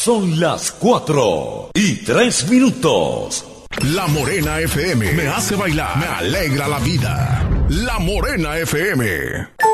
Son las 4:03. La Morena FM me hace bailar, me alegra la vida. La Morena FM.